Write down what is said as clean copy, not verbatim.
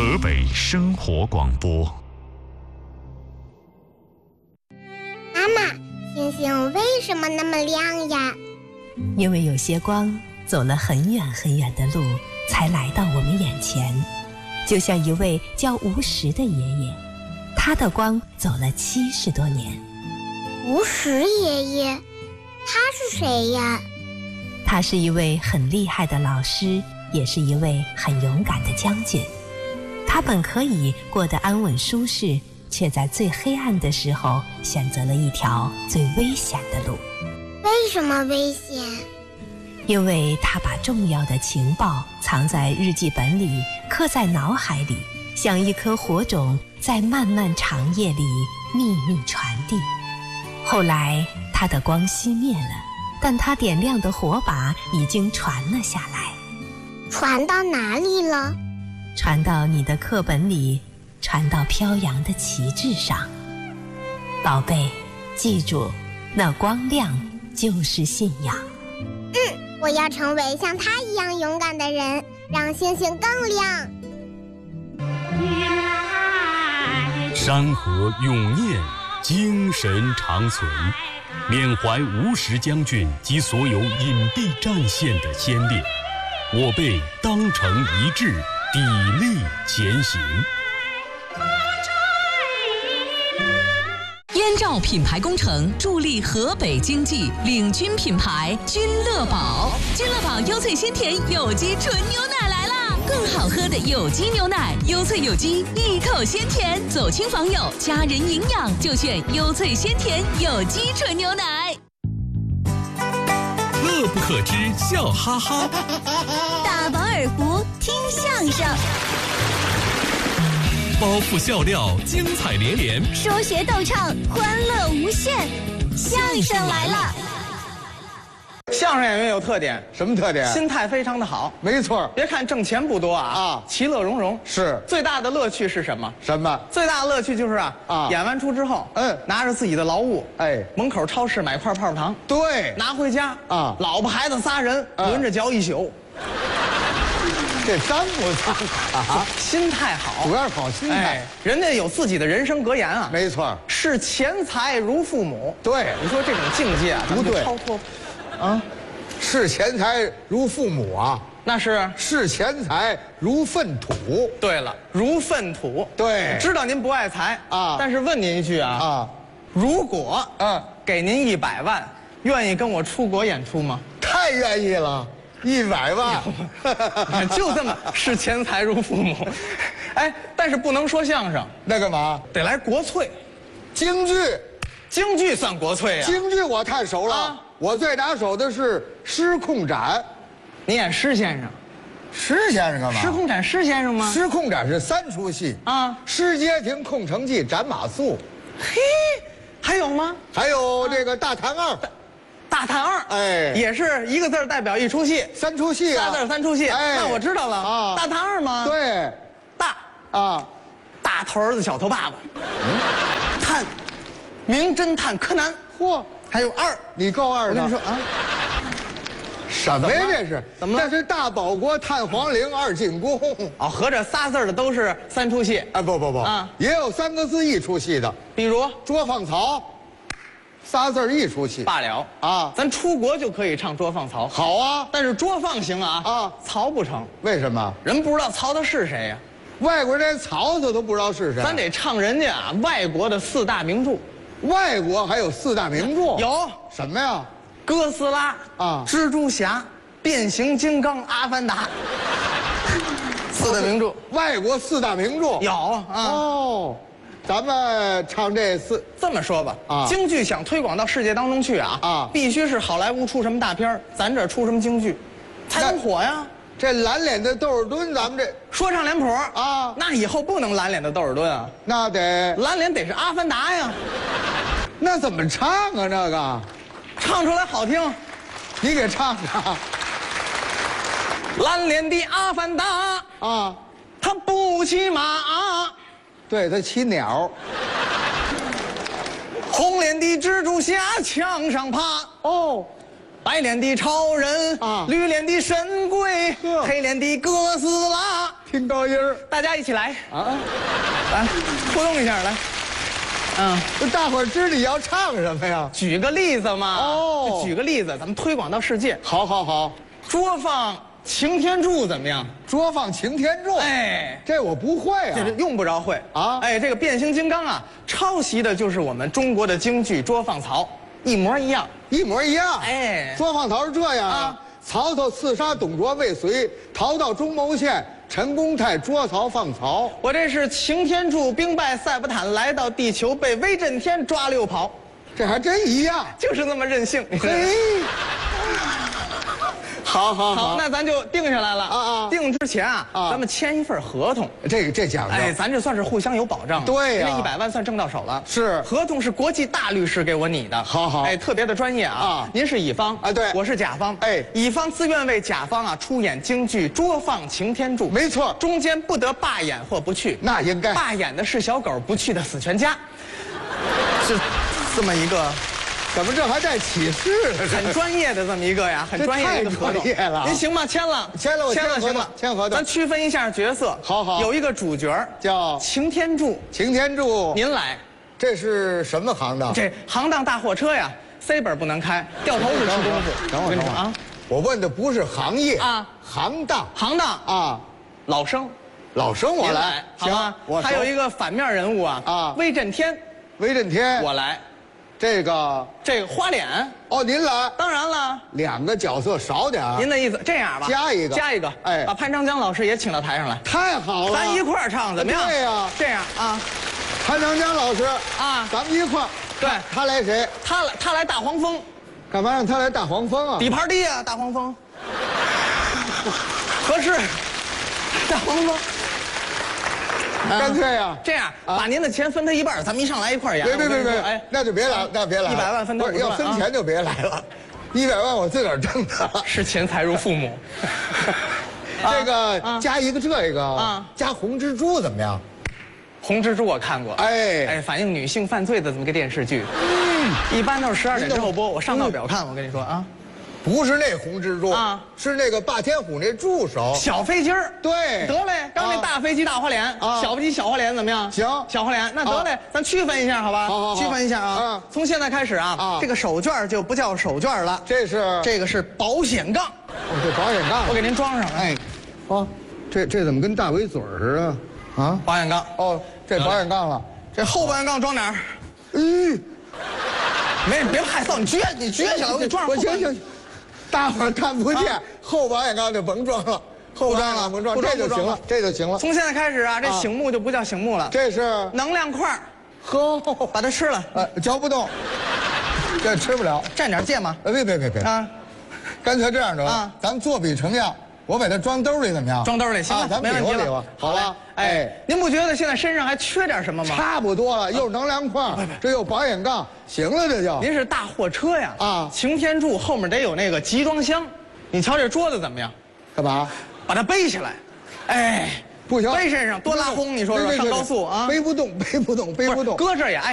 河北生活广播。 妈妈，星星为什么那么亮呀？ 因为有些光走了很远很远的路，才来到我们眼前。就像一位叫吴石的爷爷，他的光走了70多年。 吴石爷爷，他是谁呀？ 他是一位很厉害的老师，也是一位很勇敢的将军。他本可以过得安稳舒适，却在最黑暗的时候选择了一条最危险的路。 为什么危险？ 因为他把重要的情报藏在日记本里，刻在脑海里，像一颗火种，在漫漫长夜里秘密传递。后来他的光熄灭了，但他点亮的火把已经传了下来。 传到哪里了？ 传到你的课本里，传到飘扬的旗帜上。宝贝，记住，那光亮就是信仰。 我要成为像他一样勇敢的人，让星星更亮。 山河永念，精神长存，缅怀吴石将军及所有隐蔽战线的先烈，我辈当成一致，砥砺前行。 燕赵品牌工程助力河北经济，领军品牌君乐宝。君乐宝优萃鲜甜有机纯牛奶来啦！更好喝的有机牛奶，优萃有机，一口鲜甜，走亲访友，家人营养就选优萃鲜甜有机纯牛奶。 乐不可支，笑哈哈。 大饱耳福，听相声。 包袱笑料，精彩连连； 说学逗唱，欢乐无限。相声来了！ 相声演员有特点， 什么特点？ 心态非常的好。 没错， 别看挣钱不多啊，其乐融融。 是最大的乐趣是什么？ 什么？ 最大的乐趣就是演完出之后，拿着自己的劳务，门口超市买块泡泡糖， 对， 拿回家老婆孩子仨人轮着嚼一宿。 这脏不脏啊？ 心态好， 主要是好心态。 人家有自己的人生格言啊。 没错， 视钱财如父母。 对， 你说这种境界不对， 超脱视钱财如父母啊， 那是视钱财如粪土。 对了，如粪土。 对， 知道您不爱财但是问您一句如果给您100万，愿意跟我出国演出吗？ 太愿意了。100万， 就这么视钱财如父母，但是不能说相声， 那干嘛？ 得来国粹， 京剧， 京剧算国粹啊。 京剧我太熟了，我最拿手的是施控斩。 你演施先生， 施先生干嘛？ 施控斩施先生吗？ 施控斩是3出戏施街亭、空城计、斩马谡。 嘿，还有吗？ 还有这个大谭二。 大谭二，也是一个字代表1出戏 ，3出戏啊 ，3字3出戏。那我知道了大谭二吗？ 对， 大大头儿子小头爸爸，探，名侦探柯南。 嚯， 还有二， 你够二的。 我跟你说什么呀这是？ 怎么了？ 这是大保国探皇陵2进宫。 合着仨字的都是3出戏。 不也有3个字1出戏的， 比如捉放曹。仨字1出戏罢了咱出国就可以唱捉放曹。 好啊， 但是捉放行曹不成。 为什么？ 人不知道曹他是谁呀？ 外国人连曹操都不知道是谁。 咱得唱人家外国的4大名著。 外国还有4大名著？ 有什么呀？ 哥斯拉蜘蛛侠、变形金刚、阿凡达。4大名著。 外国4大名著有咱们唱这这么说吧京剧想推广到世界当中去必须是好莱坞出什么大片咱这出什么京剧，才能火呀。 这蓝脸的窦尔敦，咱们这说唱脸谱那以后不能蓝脸的窦尔敦那得蓝脸得是阿凡达呀。 那怎么唱啊？这个唱出来好听， 你给唱唱。 蓝脸的阿凡达他不骑马对，他骑鸟。 红脸的蜘蛛侠墙上爬白脸的超人绿脸的神龟黑脸的哥斯拉听高音儿， 大家一起来啊， 来互动一下来。 这大伙儿知你要唱什么呀？ 举个例子嘛。 哦， 就举个例子，咱们推广到世界。 好，好，好。 捉放擎天柱怎么样？ 捉放擎天柱， 哎， 这我不会啊， 这用不着会啊。 哎，这个变形金刚啊，抄袭的就是我们中国的京剧《捉放曹》，一模一样， 一模一样。 哎， 捉放曹是这样啊，曹操刺杀董卓未遂，逃到中牟县，陈公泰捉曹放曹。 我这是擎天柱兵败塞伯坦，来到地球被威震天抓了又跑， 这还真一样， 就是那么任性。 嘿。好， 那咱就定下来了啊！定之前啊，咱们签一份合同。 这讲究， 哎，咱这算是互相有保障。 对呀， 这100万算挣到手了。 是， 合同是国际大律师给我拟的。 好， 哎，特别的专业啊！您是乙方啊， 对， 我是甲方。 哎， 乙方自愿为甲方啊出演京剧《捉放擎天柱》， 没错， 中间不得罢演或不去。 那应该罢演的是小狗，不去的死全家。是这么一个。 怎么这还带启示了？ 很专业的这么一个呀，很专业的一个合同。 太专业了， 您行吗？签了， 签了， 行了。 签合同。 咱区分一下角色。 好， 有一个主角叫擎天柱。 擎天柱， 您来。 这是什么行当？ 这行当大货车呀，C 本不能开，掉头是吃功夫。 等会儿啊，我问的不是行业啊，行当啊， 老生我来， 行吗？还有一个反面人物啊，威震天，我来。 这个花脸哦，您来， 当然了 ，2个角色少点。 您的意思这样吧，加一个，哎，把潘长江老师也请到台上来， 太好了， 咱一块儿唱怎么样？ 对呀， 这样啊， 潘长江老师啊， 咱们一块儿。 对， 他来谁？ 他来大黄蜂， 干嘛让他来大黄蜂啊？ 底盘低啊，大黄蜂合适，大黄蜂。 干脆呀， 这样把您的钱分他一半，咱们一上来一块儿演。 别，哎，那就别来，那别来。 100万分他50万， 要分钱就别来了，100万我自个儿挣的。 视钱财如父母。 这个加一个这个啊，加红蜘蛛怎么样？ 红蜘蛛我看过，哎，反映女性犯罪的这么个电视剧，一般都是12点之后播。我上到表看，我跟你说啊。 不是那红蜘蛛啊，是那个霸天虎那助手小飞机儿。 对， 得嘞，刚那大飞机大花脸，小飞机小花脸怎么样？ 行， 小花脸，那得嘞，咱区分一下好吧？ 好， 区分一下啊。从现在开始啊，这个手绢就不叫手绢了，这个是保险杠。 哦，这保险杠， 我给您装上。哎， 哦，这怎么跟大围嘴似的？啊， 保险杠。 哦，这保险杠了， 这后保险杠装哪儿？别害臊，你撅起来，我给你装上。 行。大伙儿看不见，后保险杠就甭装了，甭装，这就行了， 从现在开始啊，这醒目就不叫醒目了， 这是能量块， 呵， 把它吃了， 嚼不动，这吃不了， 蘸点芥末， 别啊，干脆这样得了，咱们作比成样。我把它装兜里怎么样？ 装兜里行了， 咱们比划。好了， 哎，您不觉得现在身上还缺点什么吗？ 差不多了，又是能量块，这又保险杠，行了，这就。 您是大货车呀？ 啊， 擎天柱后面得有那个集装箱，你瞧这桌子怎么样？ 干嘛？ 把它背起来。哎， 不行， 背身上多拉轰，你说说，上高速啊， 背不动， 搁这儿也碍